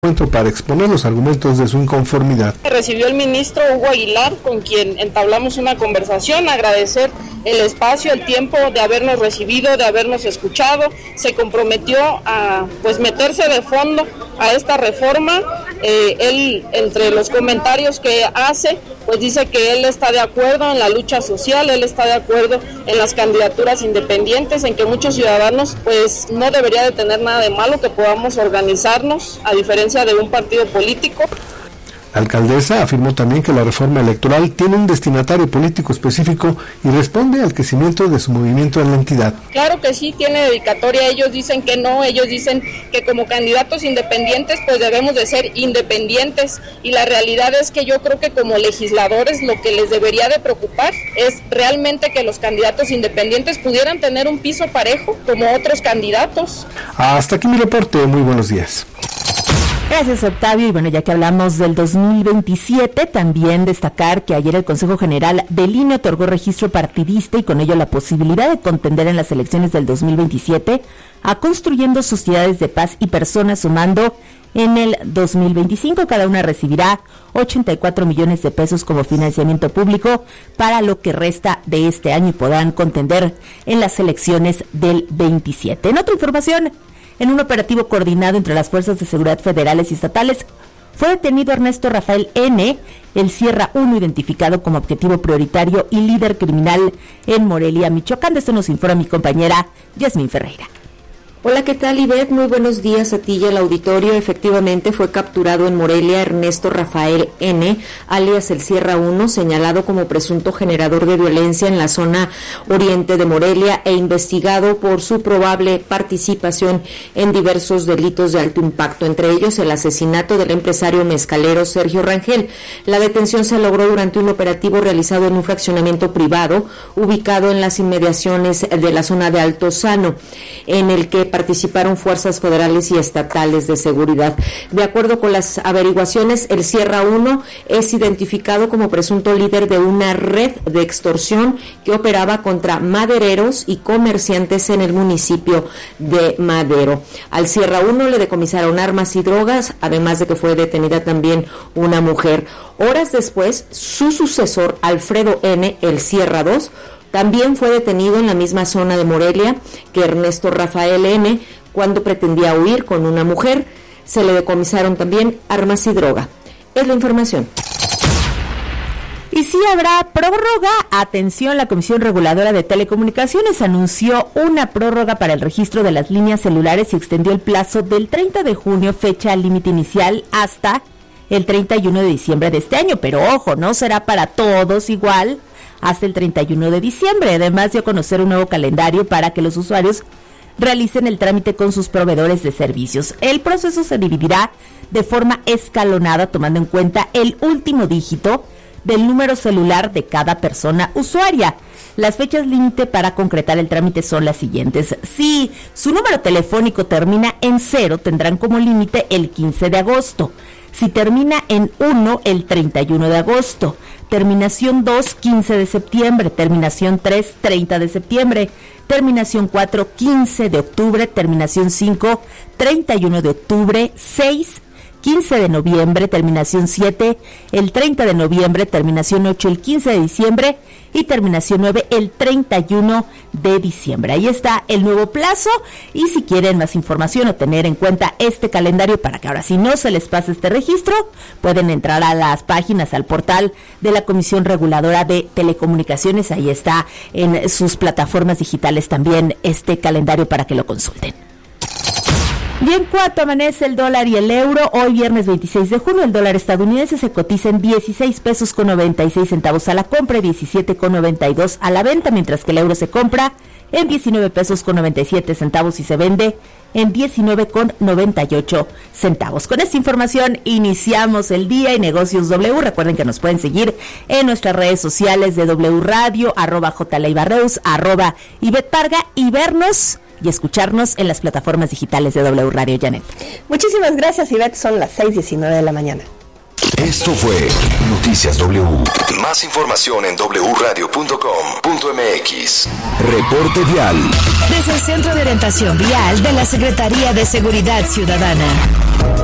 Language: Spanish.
para exponer los argumentos de su inconformidad. Recibió el ministro Hugo Aguilar, con quien entablamos una conversación, agradecer el espacio, el tiempo de habernos recibido, de habernos escuchado. Se comprometió a meterse de fondo a esta reforma. Él, entre los comentarios que hace, pues dice que él está de acuerdo en la lucha social, él está de acuerdo en las candidaturas independientes, en que muchos ciudadanos pues no debería de tener nada de malo que podamos organizarnos, a diferencia de un partido político. La alcaldesa afirmó también que la reforma electoral tiene un destinatario político específico y responde al crecimiento de su movimiento en la entidad. Claro que sí, tiene dedicatoria. Ellos dicen que no, ellos dicen que como candidatos independientes pues debemos de ser independientes, y la realidad es que yo creo que como legisladores lo que les debería de preocupar es realmente que los candidatos independientes pudieran tener un piso parejo como otros candidatos. Hasta aquí mi reporte, muy buenos días. Gracias, Octavio. Y bueno, ya que hablamos del 2027, también destacar que ayer el Consejo General del INE otorgó registro partidista y con ello la posibilidad de contender en las elecciones del 2027 a Construyendo Sociedades de Paz y Personas, sumando en el 2025. Cada una recibirá 84 millones de pesos como financiamiento público para lo que resta de este año y podrán contender en las elecciones del 27. En otra información, en un operativo coordinado entre las fuerzas de seguridad federales y estatales, fue detenido Ernesto Rafael N., el Sierra 1, identificado como objetivo prioritario y líder criminal en Morelia, Michoacán. De esto nos informa mi compañera Yasmín Ferreira. Hola, ¿qué tal, Ivette? Muy buenos días a ti y al auditorio. Efectivamente, fue capturado en Morelia Ernesto Rafael N., alias el Sierra 1, señalado como presunto generador de violencia en la zona oriente de Morelia e investigado por su probable participación en diversos delitos de alto impacto, entre ellos el asesinato del empresario mezcalero Sergio Rangel. La detención se logró durante un operativo realizado en un fraccionamiento privado ubicado en las inmediaciones de la zona de Altozano, en el que participaron fuerzas federales y estatales de seguridad. De acuerdo con las averiguaciones, el Sierra 1 es identificado como presunto líder de una red de extorsión que operaba contra madereros y comerciantes en el municipio de Madero. Al Sierra 1 le decomisaron armas y drogas, además de que fue detenida también una mujer. Horas después, su sucesor, Alfredo N., el Sierra 2, también fue detenido en la misma zona de Morelia que Ernesto Rafael N., cuando pretendía huir con una mujer. Se le decomisaron también armas y droga. Es la información. Y sí habrá prórroga. Atención, la Comisión Reguladora de Telecomunicaciones anunció una prórroga para el registro de las líneas celulares y extendió el plazo del 30 de junio, fecha límite inicial, hasta el 31 de diciembre de este año. Pero ojo, no será para todos igual hasta el 31 de diciembre. Además, dio a conocer un nuevo calendario para que los usuarios realicen el trámite con sus proveedores de servicios. El proceso se dividirá de forma escalonada, tomando en cuenta el último dígito del número celular de cada persona usuaria. Las fechas límite para concretar el trámite son las siguientes. Si su número telefónico termina en 0, tendrán como límite el 15 de agosto. Si termina en 1, el 31 de agosto. Terminación 2, 15 de septiembre. Terminación 3, 30 de septiembre. Terminación 4, 15 de octubre. Terminación 5, 31 de octubre. 6, 15 de noviembre. Terminación 7, el 30 de noviembre. Terminación 8, el 15 de diciembre. Y terminación 9, el 31 de diciembre. Ahí está el nuevo plazo, y si quieren más información o tener en cuenta este calendario para que ahora sí no se les pase este registro, pueden entrar a las páginas, al portal de la Comisión Reguladora de Telecomunicaciones. Ahí está en sus plataformas digitales también este calendario para que lo consulten. Bien, ¿cuánto amanece el dólar y el euro? Hoy viernes 26 de junio, el dólar estadounidense se cotiza en 16 pesos con 96 centavos a la compra y 17 con 92 a la venta, mientras que el euro se compra en 19 pesos con 97 centavos y se vende en 19 con 98 centavos. Con esta información iniciamos el día y Negocios W. Recuerden que nos pueden seguir en nuestras redes sociales de W Radio, @JLeibarreus, @Ivette Parga, y vernos y escucharnos en las plataformas digitales de W Radio. Janet. Muchísimas gracias, Ivette. Son las 6:19 de la mañana. Esto fue Noticias W. Más información en wradio.com.mx. Reporte vial. Desde el Centro de Orientación Vial de la Secretaría de Seguridad Ciudadana.